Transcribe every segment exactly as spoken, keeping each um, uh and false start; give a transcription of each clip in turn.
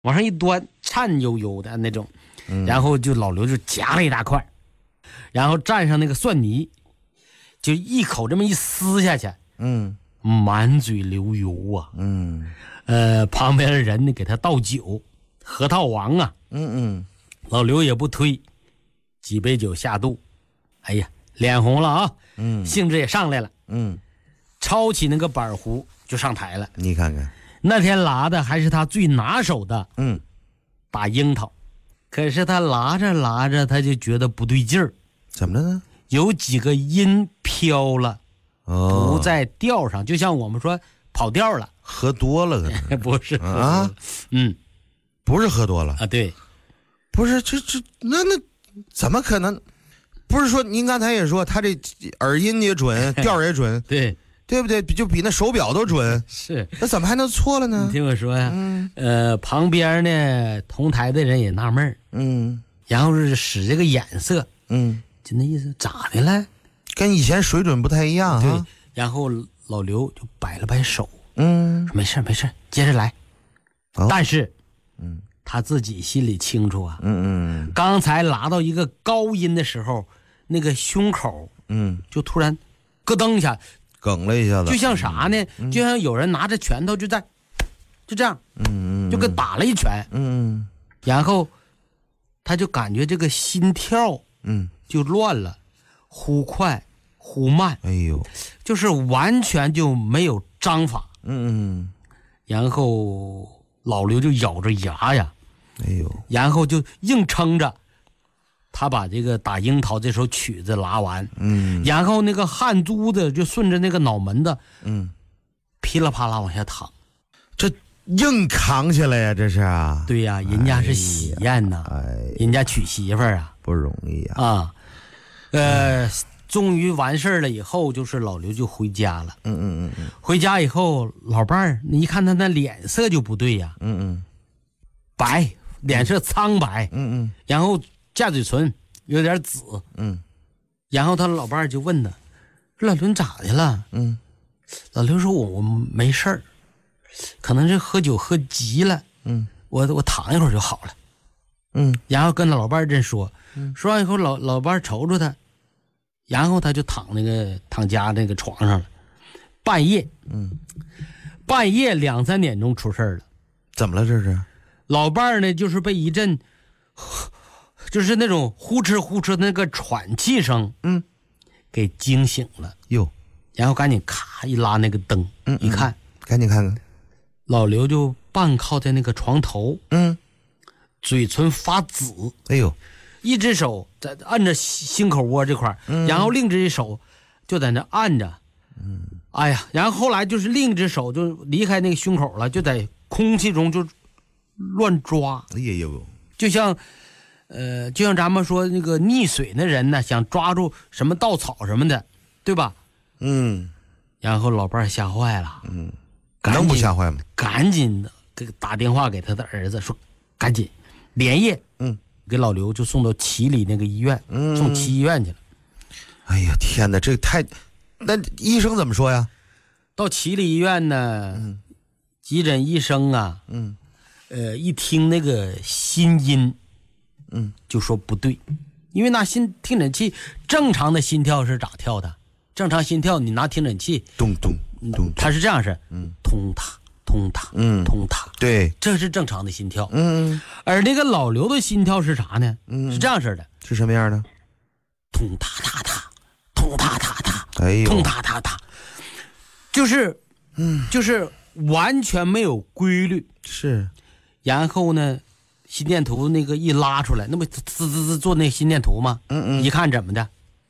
往上一端，颤悠悠的那种， 嗯、 然后就老刘就夹了一大块，然后蘸上那个蒜泥，就一口这么一撕下去， 嗯， 满嘴流油啊， 嗯， 呃，旁边的人呢给他倒酒，核桃王啊， 嗯嗯， 老刘也不推，几杯酒下肚，哎呀，脸红了啊， 嗯， 兴致也上来了， 嗯， 抄起那个板壶就上台了。 你看看， 那天拉的还是他最拿手的， 嗯， 打樱桃，可是他拉着拉着他就觉得不对劲儿， 怎么了呢？ 有几个音飘了， 哦， 不在调上，就像我们说跑调了， 喝多了可能不是啊， 嗯， 不是喝多了啊，对， 不是这这那那怎么可能？不是说您刚才也说他这耳音也准，调也准， 对对不对？就比那手表都准， 是， 那怎么还能错了呢？ 你听我说呀， 嗯呃，旁边呢同台的人也纳闷儿， 嗯然后是使这个眼色， 嗯， 就那意思，咋的了？ 跟以前水准不太一样对哈。， 然后老刘就摆了摆手， 嗯， 说没事没事，接着来。 哦但是， 嗯， 他自己心里清楚啊， 嗯嗯刚才拉到一个高音的时候，那个胸口嗯， 就突然咯噔一下， 梗了一下子， 就像啥呢？ 嗯就像有人拿着拳头就在，就这样， 嗯嗯， 就跟打了一拳， 嗯然后他就感觉这个心跳嗯， 就乱了，忽快忽慢， 哎呦， 就是完全就没有章法。 嗯嗯， 然后老刘就咬着牙呀， 哎呦， 然后就硬撑着，他把这个打樱桃这首曲子拉完， 嗯然后那个汗珠子就顺着那个脑门子嗯， 噼里啪啦往下淌。 这硬扛下来呀，这是啊， 对呀、人家是喜宴呐、 哎， 人家娶媳妇儿啊不容易呀。 啊，呃，终于完事儿了以后，就是老刘就回家了。 嗯嗯嗯嗯回家以后，老伴儿，你一看他那脸色就不对呀、 嗯嗯白，脸色苍白， 嗯嗯然后下嘴唇有点紫， 嗯然后他老伴儿就问他，说老刘你咋的了？ 嗯老刘说我我没事儿，可能是喝酒喝急了， 嗯我我躺一会儿就好了。 嗯然后跟他老伴儿这说，说完以后老老伴儿瞅瞅他，然后他就躺那个躺家那个床上了。半夜， 嗯， 半夜两三点钟出事儿了。 怎么了这是？ 老伴儿呢，就是被一阵，就是那种呼哧呼哧的那个喘气声， 嗯， 给惊醒了。 哟， 然后赶紧咔一拉那个灯， 嗯一看， 赶紧看看。 老刘就半靠在那个床头， 嗯， 嘴唇发紫， 哎呦， 一只手在按着心口窝这块儿、 嗯然后另一只手就在那按着，嗯，哎呀，然后后来就是另一只手就离开那个胸口了，就在空气中就乱抓， 哎呦， 就像，呃，就像咱们说那个溺水的人呢，想抓住什么稻草什么的，对吧？ 嗯然后老伴儿吓坏了， 嗯， 赶紧能不吓坏吗？ 赶紧的给打电话给他的儿子说，赶紧连夜， 嗯， 给老刘就送到齐里那个医院， 嗯送齐医院去了。 哎呀，天哪，这太……那医生怎么说呀？ 到齐里医院呢， 嗯急诊医生啊， 嗯呃，一听那个心音， 嗯， 就说不对，因为拿心听诊器正常的心跳是咋跳的？正常心跳你拿听诊器， 咚咚咚， 它是这样是， 嗯， 通塔通塔， 嗯通塔， 对， 这是正常的心跳。 嗯而那个老刘的心跳是啥呢？ 嗯是这样式的， 是什么样的？ 通塔塔塔，通塔塔塔， 哎呦， 通塔塔塔，就是， 嗯， 就是完全没有规律。 是， 然后呢，心电图那个一拉出来，那不滋滋滋做那心电图吗？ 嗯嗯一看怎么的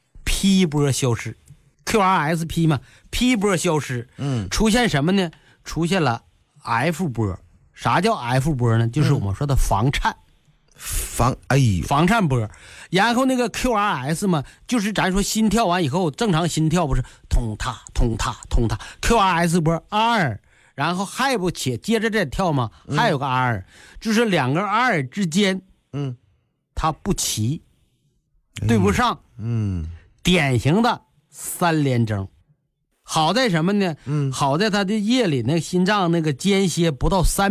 ，P 波消失 ，Q R S P 嘛 ，P 波消失， 嗯出现什么呢？出现了 F 波。啥叫 F 波呢？就是我们说的房颤。 防，哎呦， 房颤波，然后那个 Q R S 嘛，就是咱说心跳完以后，正常心跳不是通塔通塔通塔 ，Q R S 波 R， 然后还不且接着再跳吗？还有个 R，、就是两个 R 之间， 嗯， 它不齐，对不上， 嗯典型的三联征。好在什么呢？ 嗯， 好在他的夜里那个心脏那个间歇不到三秒，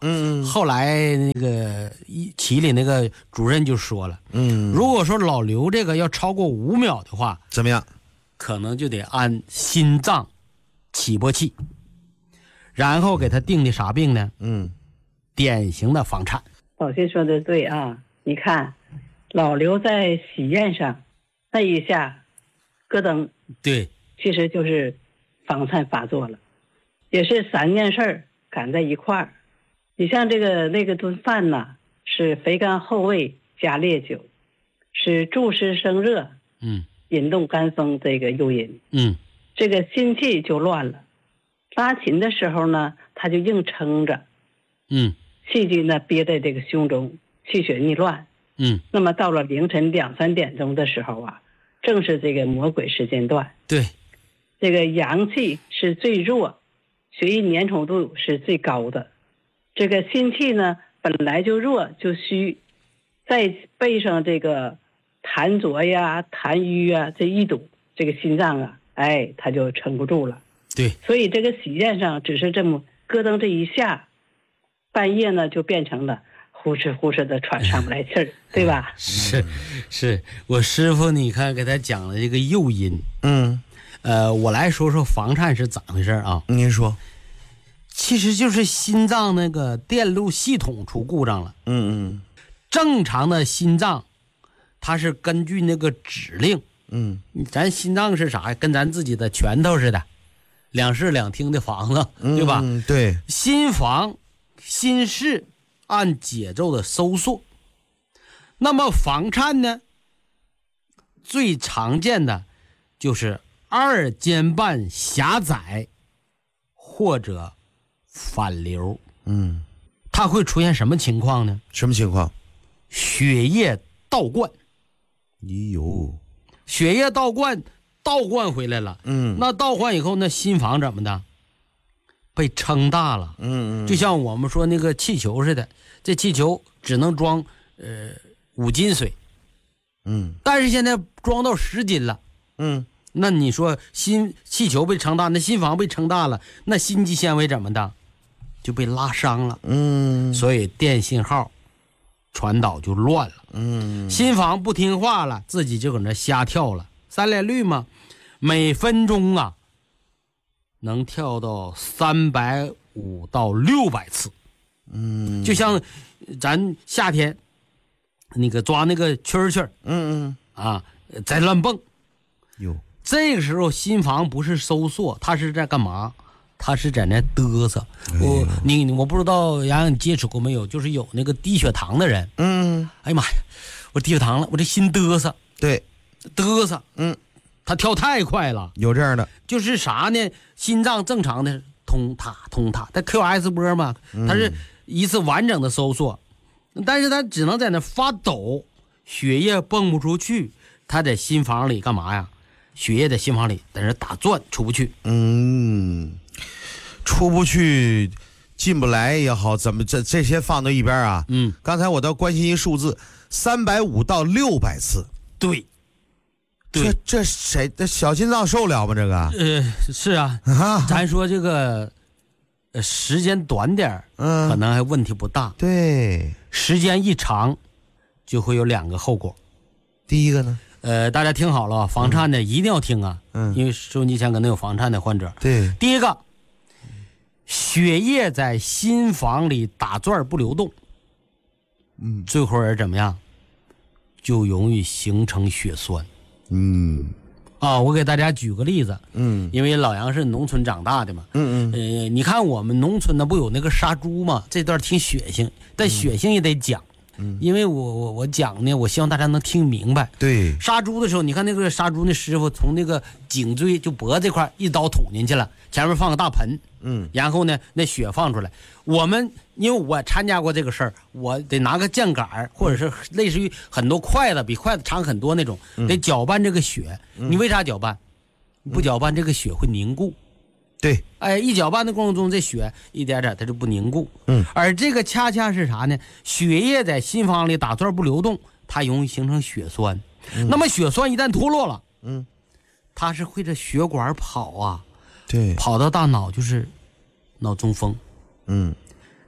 嗯， 后来那个齐里那个主任就说了， 嗯， 如果说老刘这个要超过五秒的话， 怎么样？ 可能就得按心脏起搏器，然后给他定的啥病呢？ 嗯， 典型的房颤。 宝信说的对啊，你看老刘在喜宴上那一下咯噔， 对， 其实就是房颤发作了，也是三件事儿赶在一块儿。你像这个那个顿饭呢，是肥甘厚味加烈酒，是助湿生热， 嗯， 引动肝风这个诱因， 嗯， 这个心气就乱了。拉琴的时候呢，他就硬撑着， 嗯， 气机呢憋在这个胸中，气血逆乱。 嗯， 那么到了凌晨两三点钟的时候啊，正是这个魔鬼时间段。 对， 这个阳气是最弱，血液粘稠度是最高的。这个心气呢本来就弱就虚，再背上这个痰浊呀、痰瘀啊这一堵，这个心脏啊，哎，它就撑不住了。 对， 所以这个喜宴上只是这么咯噔这一下，半夜呢就变成了呼哧呼哧的喘上不来气儿，对吧？ 是，是我师傅，你看给他讲了这个诱因。 嗯， 呃，我来说说房颤是咋回事啊？ 您说。 其实就是心脏那个电路系统出故障了。 嗯嗯， 正常的心脏，它是根据那个指令。 嗯， 咱心脏是啥呀？跟咱自己的拳头似的，两室两厅的房子，对吧？ 嗯，对。 心房、心室按节奏的收缩。那么房颤呢，最常见的就是二尖瓣狭窄或者反流。 嗯， 它会出现什么情况呢？ 什么情况？ 血液倒灌。 咦呦， 血液倒灌，倒灌回来了。 嗯， 那倒灌以后，那心房怎么的？被撑大了。 嗯嗯， 就像我们说那个气球似的，这气球只能装呃五斤水。 嗯， 但是现在装到十斤了。 嗯， 那你说心气球被撑大，那心房被撑大了，那心肌纤维怎么的？就被拉伤了。 嗯， 所以电信号传导就乱了。 嗯， 心房不听话了，自己就搁那瞎跳了。三连率嘛，每分钟啊能跳到三百五到六百次。 嗯， 就像咱夏天那个抓那个蛐蛐， 嗯嗯啊，在乱蹦。 有， 这个时候心房不是收缩，它是在干嘛？他是在那嘚瑟。我你我不知道洋洋你接触过没有，就是有那个低血糖的人。 嗯， 哎呀妈呀，我低血糖了，我这心嘚瑟。 对， 嘚瑟。 嗯， 他跳太快了。 有这样的， 就是啥呢？心脏正常的通塔通塔，它 Q S 波嘛，它是一次完整的收缩，但是它只能在那发抖，血液蹦不出去。它在心房里干嘛呀？血液在心房里在那打转，出不去。 嗯，出不去，进不来也好，怎么这这些放到一边啊？ 嗯， 刚才我倒关心一数字，三百五到六百次。 对，对， 这这谁？这小心脏受了吗？这个？ 呃，是啊， 啊， 咱说这个，呃，时间短点儿， 嗯， 可能还问题不大。 对， 时间一长，就会有两个后果。 第一个呢？ 呃，大家听好了，房颤的一定要听啊， 嗯， 因为收音机前可能有房颤的患者。 对， 第一个，血液在心房里打转不流动， 嗯， 这会儿怎么样？就容易形成血栓。 嗯， 啊，我给大家举个例子， 嗯， 因为老杨是农村长大的嘛， 嗯嗯， 呃，你看我们农村呢不有那个杀猪嘛，这段挺血腥，但血腥也得讲。嗯，因为我我我讲呢，我希望大家能听明白。 对， 杀猪的时候，你看那个杀猪那师傅从那个颈椎就脖子这块一刀捅进去了，前面放个大盆， 嗯， 然后呢那血放出来。我们因为我参加过这个事儿，我得拿个酱杆或者是类似于很多筷子，比筷子长很多那种，得搅拌这个血。你为啥搅拌？不搅拌这个血会凝固。 对， 哎，一搅拌的过程中，这血一点点它就不凝固。 嗯， 而这个恰恰是啥呢？血液在心房里打转不流动，它容易形成血栓。嗯、那么血栓一旦脱落了， 嗯， 它是会着血管跑啊， 对， 跑到大脑就是脑中风。 嗯，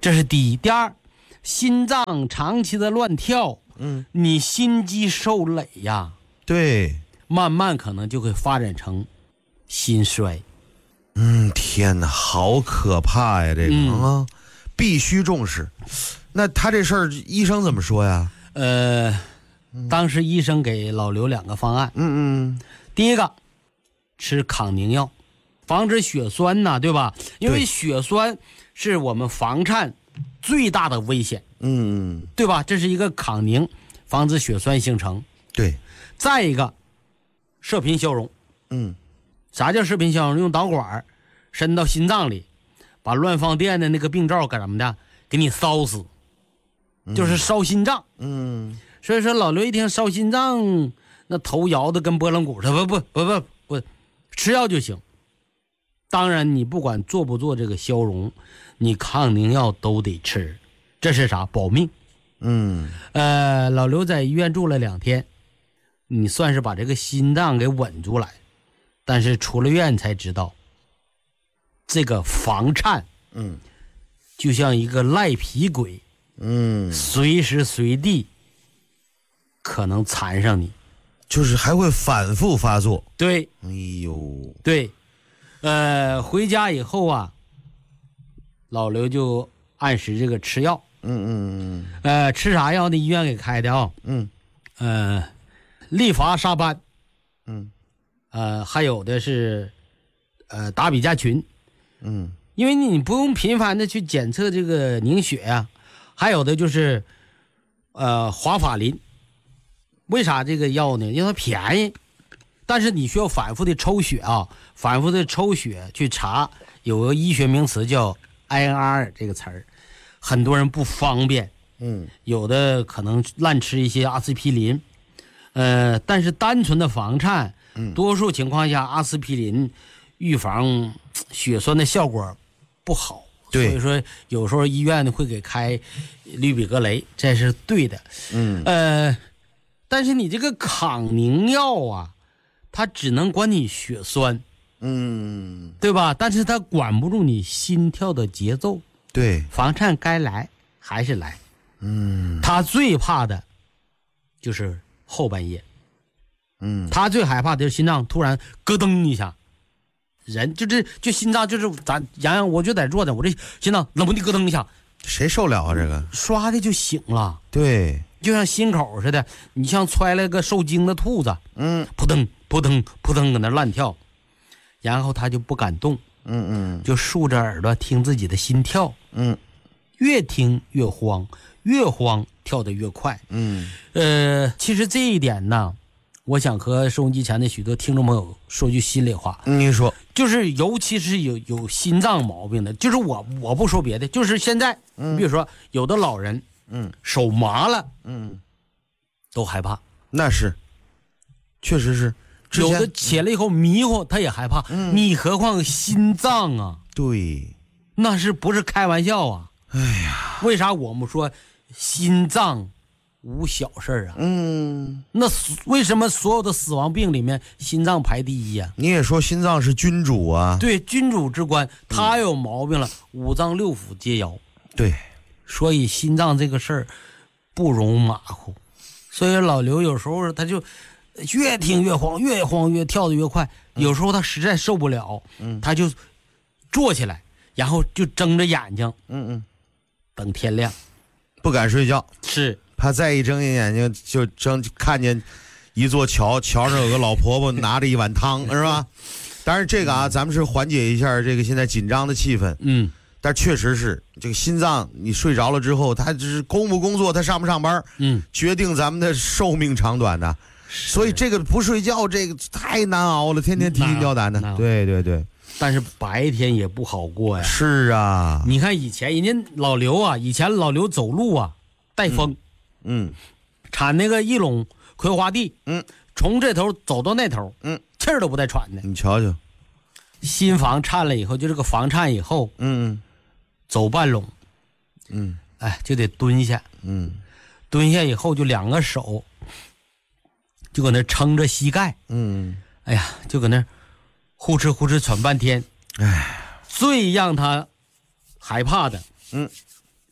这是第一。第二，心脏长期的乱跳， 嗯， 你心肌受累呀， 对， 慢慢可能就会发展成心衰。 嗯，天哪，好可怕呀！这个、 嗯、 啊，必须重视。那他这事儿，医生怎么说呀？ 呃，当时医生给老刘两个方案。 嗯嗯， 第一个，吃抗凝药，防止血栓呐、啊，对吧？因为血栓是我们房颤最大的危险。 嗯嗯， 对吧？这是一个抗凝，防止血栓形成。 对。 再一个，射频消融。 嗯， 啥叫射频消融？用导管伸到心脏里，把乱放电的那个病灶干什么的，给你烧死，就是烧心脏。 嗯， 所以说老刘一听烧心脏，那头摇的跟拨浪鼓似的，不不不不不，吃药就行。当然，你不管做不做这个消融，你抗凝药都得吃。这是啥？保命。 嗯， 呃，老刘在医院住了两天，你算是把这个心脏给稳住来，但是出了院才知道，这个房颤， 嗯， 就像一个赖皮鬼， 嗯， 随时随地可能缠上你， 就是还会反复发作。 对， 哎呦， 对，呃，回家以后啊，老刘就按时这个吃药。 嗯嗯嗯， 呃，吃啥药呢？医院给开的啊、哦。 嗯， 呃，利伐沙班， 嗯， 呃，还有的是，呃，达比加群， 嗯， 因为你不用频繁的去检测这个凝血呀、啊。还有的就是，呃，华法林。为啥这个药呢？因为它便宜，但是你需要反复的抽血啊，反复的抽血去查，有个医学名词叫 I N R 这个词儿。很多人不方便， 嗯， 有的可能滥吃一些阿司匹林，呃，但是单纯的房颤， 嗯， 多数情况下阿司匹林预防血栓的效果不好， 对， 所以说有时候医院会给开氯吡格雷，这是对的， 嗯， 呃，但是你这个抗凝药啊，它只能管你血栓， 嗯， 对吧？但是它管不住你心跳的节奏。 对， 房颤该来还是来， 嗯， 他最怕的就是后半夜， 嗯， 他最害怕的就是心脏突然咯噔一下，人就这就心脏就是咱洋洋，我就在坐着，我这心脏冷不丁咯噔一下， 谁受了啊？这个唰的就醒了， 对， 就像心口似的，你像揣了个受惊的兔子， 嗯， 扑腾扑腾扑腾搁那乱跳，然后他就不敢动， 嗯嗯， 就竖着耳朵听自己的心跳。 嗯， 越听越慌，越慌跳得越快。 嗯， 呃，其实这一点呢，我想和收音机前的许多听众朋友说句心里话， 你说， 就是尤其是有有心脏毛病的，就是我我不说别的，就是现在， 嗯， 比如说有的老人， 嗯， 手麻了， 嗯， 都害怕， 那是，确实是， 有的起来以后迷糊，他也害怕， 嗯， 你何况心脏啊？ 对。 那是不是开玩笑啊？ 哎呀， 为啥我们说心脏无小事啊？ 嗯， 那为什么所有的死亡病里面心脏排第一呀、啊？ 你也说心脏是君主啊？ 对，君主之官，他有毛病了，嗯、五脏六腑皆摇。 对， 所以心脏这个事儿不容马虎。所以老刘有时候他就越听越慌，越慌越跳得越快。有时候他实在受不了， 嗯， 他就坐起来。然后就睁着眼睛， 嗯嗯， 等天亮， 不敢睡觉， 是怕再一睁眼睛就睁看见一座桥，桥上有个老婆婆拿着一碗汤，是吧？当然这个啊，咱们是缓解一下这个现在紧张的气氛， 嗯， 但确实是这个心脏，你睡着了之后，它只是工不工作，它上不上班， 嗯， 决定咱们的寿命长短的。所以这个不睡觉，这个太难熬了，天天提心吊胆的。对对对。 但是白天也不好过呀。 是啊， 你看以前人家老刘啊，以前老刘走路啊带风， 嗯， 铲那个一垄葵花地， 嗯， 从这头走到那头， 嗯， 气儿都不带喘的。 你瞧瞧， 心房颤了以后，就这个房颤以后， 嗯， 走半垄， 嗯， 哎，就得蹲下， 嗯， 蹲下以后就两个手就搁那撑着膝盖， 嗯， 哎呀，就搁那呼哧呼哧喘半天。 哎， 最让他害怕的， 嗯，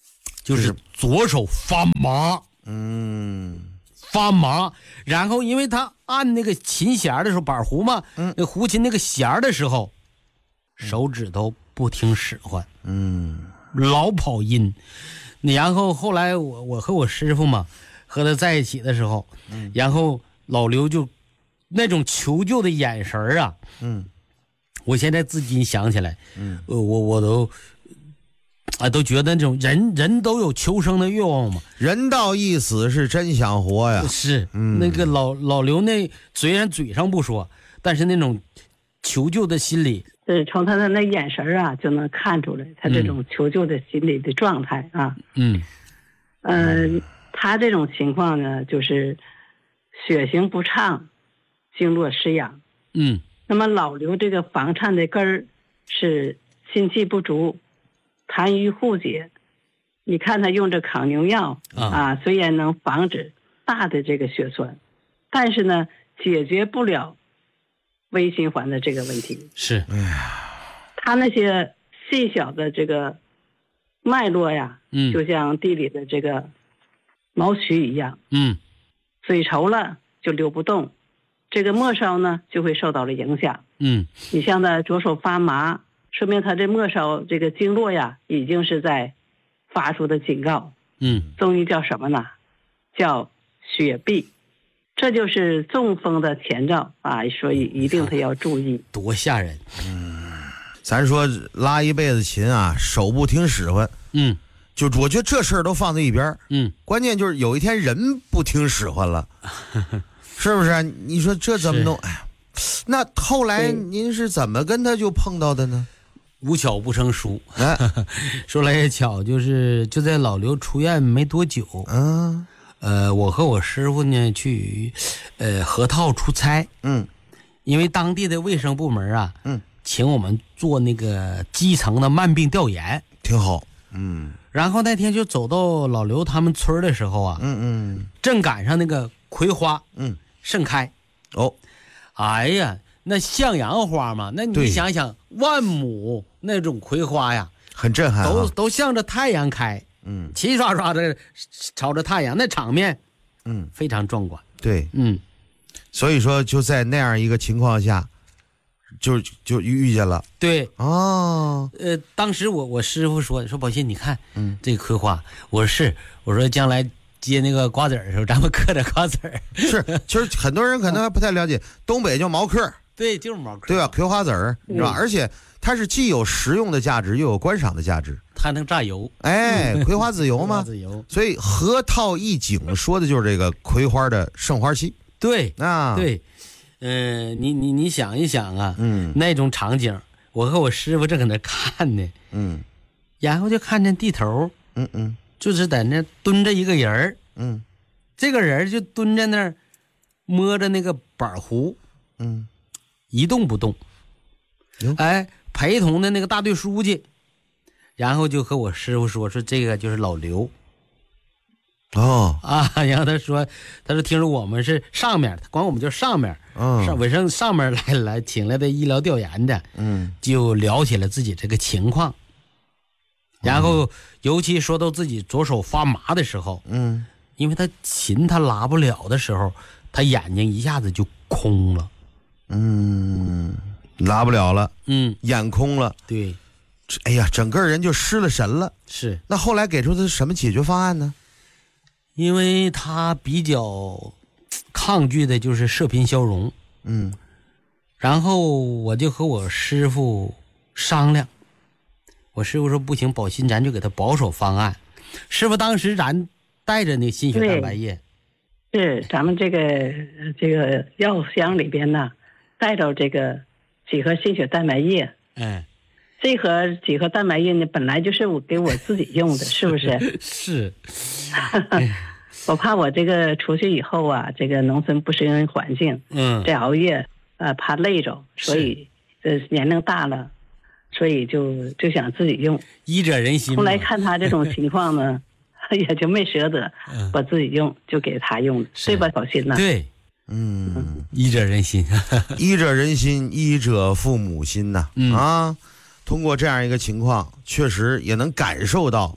就是左手发麻， 嗯， 发麻。然后因为他按那个琴弦的时候，板胡嘛， 嗯， 那胡琴那个弦的时候，手指头不听使唤， 嗯， 老跑音。然后后来我我和我师傅嘛和他在一起的时候， 嗯， 然后老刘就那种求救的眼神啊， 嗯， 我现在至今想起来， 嗯， 呃、我我都啊都觉得那种人人都有求生的欲望嘛， 人到一死是真想活呀。 是， 嗯， 那个老老刘那虽然嘴上不说，但是那种求救的心理， 是从他的那眼神啊就能看出来他这种求救的心理的状态啊。 嗯， 嗯、呃，他这种情况呢，就是血行不畅，经络失养。 嗯， 那么老刘这个房颤的根儿是心气不足，痰瘀互结。你看他用这抗牛药 啊, 啊，虽然能防止大的这个血栓，但是呢，解决不了微循环的这个问题。 是， 他那些细小的这个脉络呀， 嗯， 就像地里的这个毛渠一样， 嗯， 水稠了就流不动，这个末梢呢就会受到了影响。 嗯， 你像他左手发麻，说明他这末梢这个经络呀，已经是在发出的警告。 嗯， 中医叫什么呢？叫血闭，这就是中风的前兆啊，所以一定他要注意。 多吓人！ 嗯，咱说拉一辈子琴啊，手不听使唤。 嗯， 就我觉得这事儿都放在一边。 嗯， 关键就是有一天人不听使唤了，是不是？你说这怎么弄？哎呀，那后来您是怎么跟他就碰到的呢？ 无巧不成书。 哎， 说来也巧，就是就在老刘出院没多久， 嗯， 呃，我和我师傅呢去，呃，河套出差， 嗯， 因为当地的卫生部门啊， 嗯， 请我们做那个基层的慢病调研， 挺好，嗯， 然后那天就走到老刘他们村的时候啊， 嗯嗯， 正赶上那个葵花， 嗯， 盛开， 哦， 哎呀，那向阳花嘛，那你想想万亩那种葵花呀， 很震撼、啊， 都都向着太阳开， 嗯， 齐刷刷的朝着太阳，那场面， 嗯， 非常壮观。 对， 嗯， 所以说就在那样一个情况下，就就遇见了。 对， 哦， 呃，当时我我师傅说说宝信，你看， 嗯， 这个葵花，我说是，我说将来接那个瓜子儿的时候，咱们嗑点瓜子儿。 是，其实很多人可能还不太了解，东北叫毛嗑， 对，就是毛嗑， 对吧？葵花籽儿， 嗯、 是吧？而且它是既有实用的价值，又有观赏的价值。 它能榨油， 哎，葵花籽油吗？ 葵花籽油。 所以河套一景说的就是这个葵花的盛花期。 对啊， 对，嗯、呃，你你你想一想啊， 嗯， 那种场景，我和我师傅正搁那看呢， 嗯， 然后就看见地头， 嗯嗯， 就是在那蹲着一个人儿， 嗯， 这个人就蹲在那儿，摸着那个板胡， 嗯， 一动不动。哎，陪同的那个大队书记，然后就和我师傅说说这个就是老刘。 哦啊，然后他说，他说听说我们是上面，管我们叫上面， 嗯， 上卫生上面来来请来的医疗调研的， 嗯， 就聊起了自己这个情况，然后尤其说到自己左手发麻的时候， 嗯， 因为他琴他拉不了的时候，他眼睛一下子就空了， 嗯，拉不了了， 嗯， 眼空了， 对， 哎呀，整个人就失了神了。 是， 那后来给出的什么解决方案呢？ 因为他比较抗拒的就是射频消融， 嗯， 然后我就和我师傅商量，我师傅说不行，宝信咱就给他保守方案。师傅当时咱带着那心血蛋白液， 是咱们这个这个药箱里边呢，带着这个几盒心血蛋白液， 嗯， 这盒几盒蛋白液呢，本来就是我给我自己用的，是不是？ 是。 我怕我这个出去以后啊，这个农村不适应环境， 嗯， 这熬夜，呃，怕累着，所以呃年龄大了，所以就就想自己用。 医者仁心。 后来看他这种情况呢，也就没舍得我自己用，就给他用，对吧，宝信呢？ 对， 嗯， 医者仁心， 医者仁心，医者父母心呐、 嗯、 啊。通过这样一个情况，确实也能感受到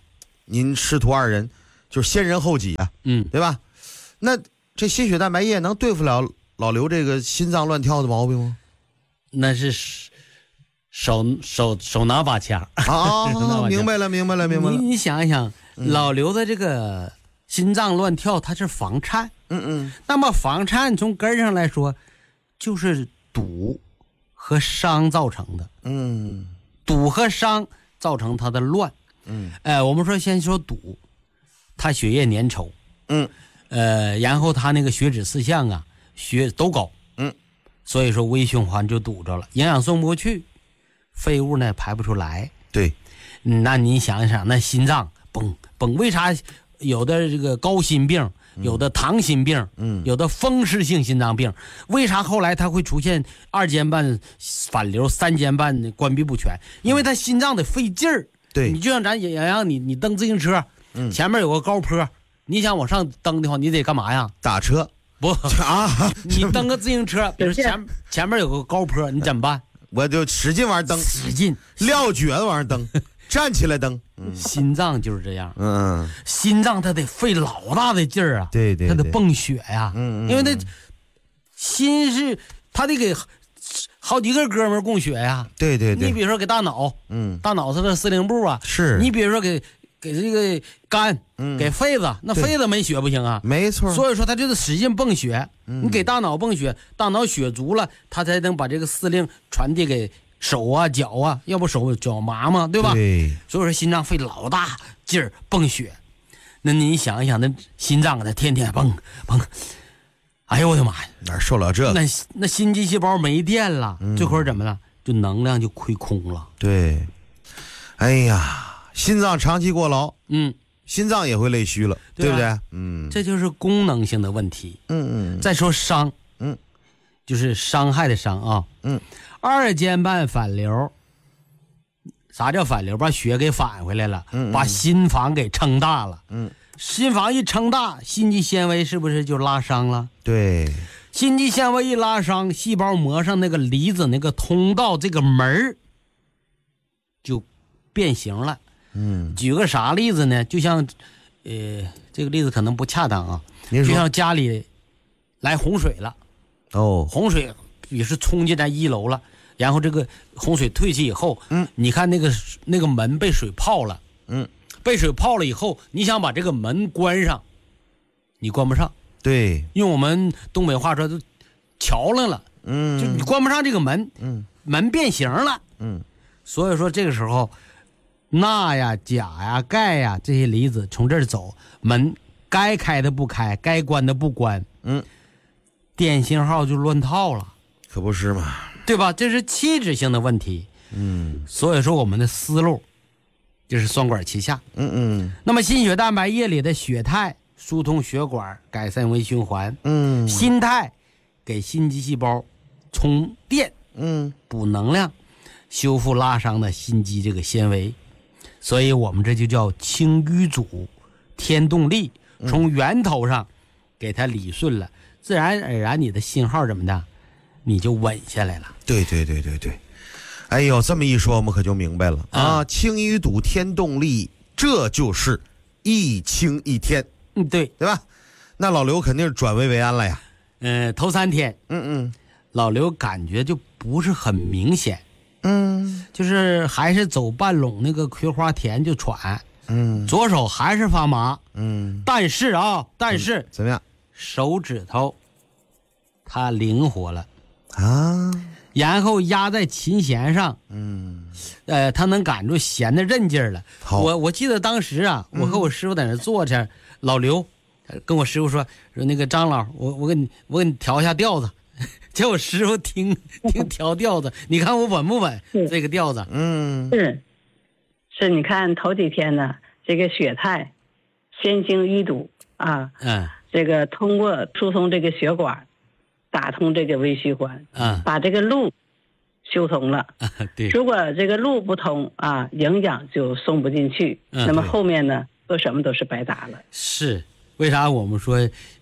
您师徒二人就是先人后己啊， 嗯， 对吧？那这心血蛋白液能对付了老刘这个心脏乱跳的毛病吗？ 那是手手手拿把掐啊，明白了，明白了，明白了。 你你想一想，嗯、老刘的这个心脏乱跳，它是房颤， 嗯嗯， 那么房颤从根上来说，就是堵和伤造成的， 嗯， 堵和伤造成它的乱， 嗯， 呃，我们说先说堵，它血液粘稠， 嗯， 呃，然后它那个血脂四项啊，血都高， 嗯， 所以说微循环就堵着了，营养送不过去，废物呢排不出来， 对， 那你想一想，那心脏嘣嘣，为啥有的这个高心病，有的糖心病， 嗯， 有的风湿性心脏病，为啥后来它会出现二尖瓣反流、三尖瓣关闭不全？因为它心脏得费劲儿。 对， 你就像咱也让你你蹬自行车， 嗯， 前面有个高坡，你想往上蹬的话，你得干嘛呀？ 打车不啊？ 你蹬个自行车，比如前前面有个高坡，你怎么办？ 我就使劲往上蹬， 使劲撂蹶子往上蹬，站起来蹬。 嗯、心脏就是这样， 嗯， 心脏它得费老大的劲儿啊， 对对， 它得泵血呀， 嗯， 因为它心是它得给好几个哥们儿供血呀， 对对对， 你比如说给大脑， 嗯， 大脑是个司令部啊， 是你比如说给给这个肝， 嗯， 给肺子，那肺子没血不行啊， 没错， 所以说它就得使劲泵血， 嗯， 你给大脑泵血，大脑血足了，它才能把这个司令传递给手啊脚啊，要不手脚麻嘛，对吧？ 对， 所以说心脏费老大劲儿泵血，那你想一想，那心脏它天天蹦蹦，哎呦我的妈呀， 哪受了这？ 那那心肌细胞没电了， 嗯、 这会儿怎么了？就能量就亏空了。 对，哎呀，心脏长期过劳， 嗯， 心脏也会累虚了，对, 对, 啊、 对不对？嗯， 这就是功能性的问题。 嗯嗯。 再说伤， 嗯， 就是伤害的伤啊。 嗯， 二尖瓣反流，啥叫反流？把血给返回来了， 嗯嗯把心房给撑大了。 嗯， 心房一撑大，心肌纤维是不是就拉伤了？ 对， 心肌纤维一拉伤，细胞膜上那个离子那个通道这个门就变形了。 嗯， 举个啥例子呢？就像，呃，这个例子可能不恰当啊。就像家里来洪水了， 哦， 洪水也是冲进咱一楼了，然后这个洪水退去以后， 嗯， 你看那个那个门被水泡了， 嗯， 被水泡了以后，你想把这个门关上，你关不上。 对， 用我们东北话说，就桥楞了， 嗯， 就你关不上这个门， 嗯， 门变形了， 嗯， 所以说这个时候，钠呀、钾呀、钙呀这些离子从这儿走，门该开的不开，该关的不关， 嗯， 电信号就乱套了， 可不是嘛， 对吧？这是器质性的问题， 嗯， 所以说我们的思路就是双管齐下， 嗯嗯， 那么心血蛋白液里的血肽疏通血管，改善微循环， 嗯， 心肽给心肌细胞充电， 嗯， 补能量，修复拉伤的心肌这个纤维，所以我们这就叫清淤阻添动力，从源头上给它理顺了，自然而然你的信号怎么的，你就稳下来了。 对对对对对，哎呦，这么一说我们可就明白了啊！啊清淤堵添动力，这就是一清一天。 嗯，对， 对吧？那老刘肯定是转危为安了呀。 嗯、呃，头三天， 嗯嗯， 老刘感觉就不是很明显， 嗯， 就是还是走半垄那个葵花田就喘， 嗯， 左手还是发麻， 嗯， 但是啊，但是、 嗯、怎么样？ 手指头它灵活了啊， 然后压在琴弦上， 嗯， 呃，他能感住弦的韧劲儿了。我我记得当时啊，我和我师傅在那坐着。嗯老刘跟我师傅说说那个张老，我我给你我给你调一下调子，叫我师傅听听调调子，你看我稳不稳这个调子？ 嗯， 是是，你看头几天呢，这个血肽先经淤堵啊， 嗯， 这个通过疏通这个血管，打通这个微循环， 嗯， 把这个路修通了。 啊、对， 如果这个路不通啊，营养就送不进去， 嗯、 那么后面呢？做什么都是白搭了。 是为啥我们说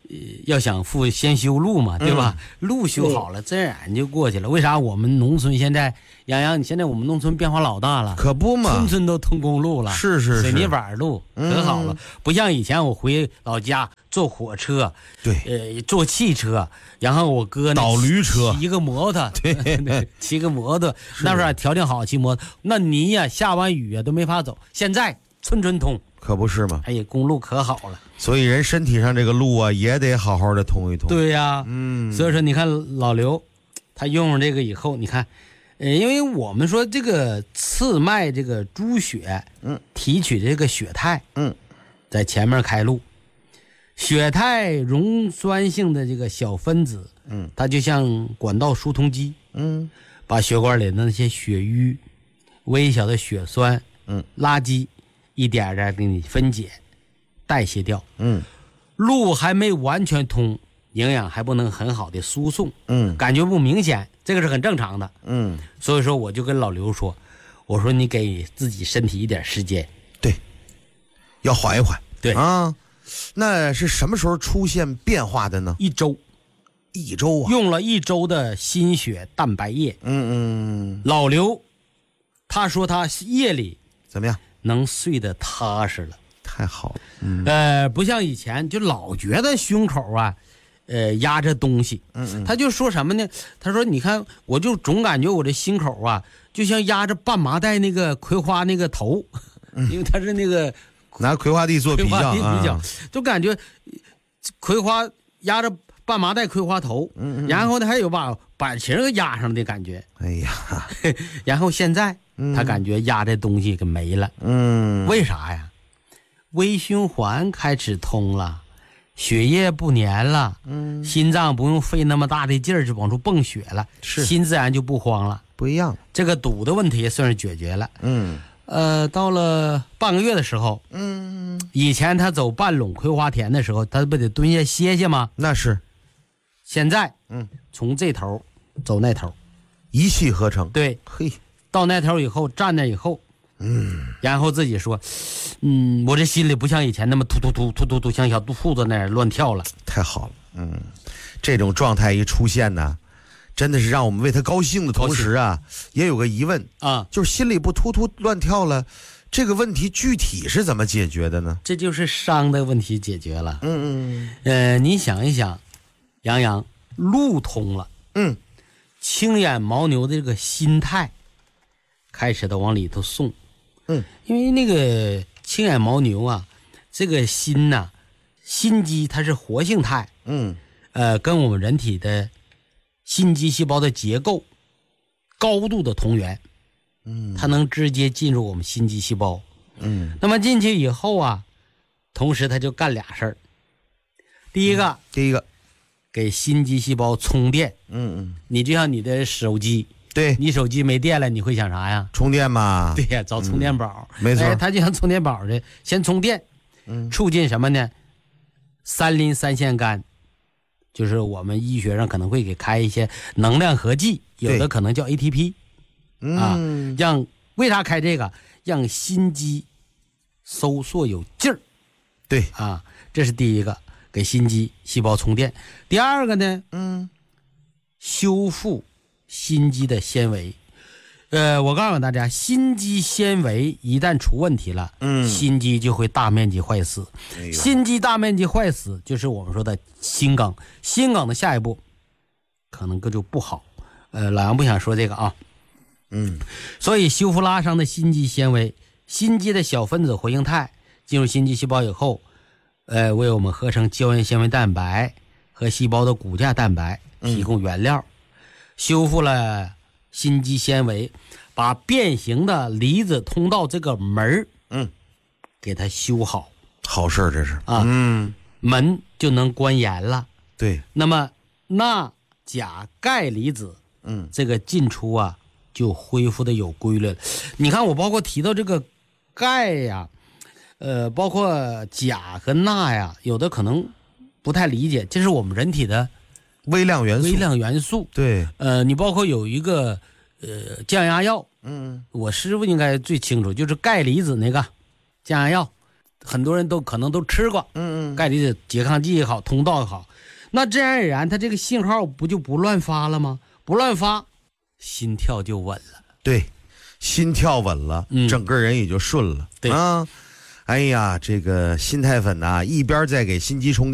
要想富先修路嘛，对吧？ 嗯、 路修好了，自然就过去了。为啥我们农村现在，杨洋，你现在我们农村变化老大了， 可不嘛， 村村都通公路了， 是是是， 水泥板路可好了，嗯、不像以前我回老家坐火车， 对， 呃，坐汽车，然后我哥呢倒驴车， 骑个摩托， 对， 骑个摩托，那时候条件好，骑摩托，那泥呀、啊、下完雨啊都没法走，现在村村通。 可不是吗？ 哎呀，公路可好了， 所以人身体上这个路啊，也得好好的通一通。 对呀、啊， 嗯， 所以说你看老刘，他用上这个以后，你看，呃，因为我们说这个刺脉这个猪血， 嗯， 提取这个血肽， 嗯， 在前面开路，血肽溶酸性的这个小分子， 嗯， 它就像管道疏通机， 嗯， 把血管里的那些血瘀、微小的血栓， 嗯， 垃圾。一点点给你分解代谢掉， 嗯， 路还没完全通，营养还不能很好的输送， 嗯， 感觉不明显，这个是很正常的， 嗯， 所以说我就跟老刘说，我说你给自己身体一点时间， 对，要缓一缓， 对啊，那是什么时候出现变化的呢？ 一周， 一周啊， 用了一周的心血蛋白液， 嗯嗯， 老刘他说他夜里怎么样？ 能睡得踏实了， 太好了。嗯， 呃，不像以前就老觉得胸口啊，呃，压着东西。 嗯嗯， 他就说什么呢？他说：“你看，我就总感觉我这心口啊，就像压着半麻袋那个葵花那个头，嗯、因为他是那个拿葵花地做比较， 葵花地比较， 啊、 就感觉葵花压着半麻袋葵花头， 嗯嗯， 然后呢还有把板旗压上的感觉。 哎呀， 然后现在。”他感觉压这东西给没了， 嗯， 为啥呀？微循环开始通了，血液不粘了， 嗯， 心脏不用费那么大的劲儿就往出泵血了， 是心自然就不慌了， 不一样。 这个堵的问题算是解决了。 嗯， 呃，到了半个月的时候， 嗯， 以前他走半垄葵花田的时候，他不得蹲下歇歇吗？ 那是。 现在， 嗯， 从这头走那头， 一气呵成。 对， 嘿。 到那头以后，站那以后， 嗯， 然后自己说，嗯，我这心里不像以前那么突突突突突突像小兔子那样乱跳了。 太好了，嗯，这种状态一出现呢，真的是让我们为他高兴的同时啊，也有个疑问啊， 就是心里不突突乱跳了，这个问题具体是怎么解决的呢？ 这就是伤的问题解决了。 嗯嗯， 呃，你想一想，杨洋路通了， 嗯， 青眼牦牛的这个心态。开始的往里头送， 嗯， 因为那个青眼牦牛啊，这个心呐、啊，心肌它是活性肽， 嗯， 呃，跟我们人体的心肌细胞的结构高度的同源， 嗯， 它能直接进入我们心肌细胞， 嗯， 那么进去以后啊，同时它就干俩事儿，第一个，嗯、 第一个， 给心肌细胞充电， 嗯嗯， 你就像你的手机。 对， 你手机没电了，你会想啥呀？ 充电嘛。 对呀，找充电宝。 嗯、没错、 哎，它就像充电宝的，先充电， 嗯， 促進什么呢？三磷三腺苷，就是我们医学上可能会给开一些能量合剂，有的可能叫 A T P， 啊， 嗯， 让为啥开这个？让心肌收缩有劲儿。 对啊，这是第一个，给心肌细胞充电。第二个呢， 嗯， 修复。心肌的纤维，呃，我告诉大家，心肌纤维一旦出问题了， 嗯， 心肌就会大面积坏死。 哎、 心肌大面积坏死，就是我们说的心梗。心梗的下一步可能个就不好。呃，老杨不想说这个啊， 嗯， 所以修复拉伤的心肌纤维，心肌的小分子活性肽进入心肌细胞以后，呃，为我们合成胶原纤维蛋白和细胞的骨架蛋白提供原料。嗯，修复了心肌纤维，把变形的离子通道这个门嗯， 给它修好， 好事这是啊， 嗯， 门就能关严了。 对， 那么钠、钾、钙离子， 嗯， 这个进出啊就恢复的有规律了。你看，我包括提到这个钙呀，呃，包括钾和钠呀，有的可能不太理解，这是我们人体的。 微量元素， 微量元素， 对， 呃，你包括有一个呃降压药， 嗯， 我师傅应该最清楚，就是钙离子那个降压药， 很多人都可能都吃过， 嗯嗯， 钙离子拮抗剂也好，通道也好，那自然而然它这个信号不就不乱发了吗？不乱发，心跳就稳了。 对，心跳稳了， 嗯整个人也就顺了。 对啊，哎呀，这个心太粉呐、一边在给心肌充电。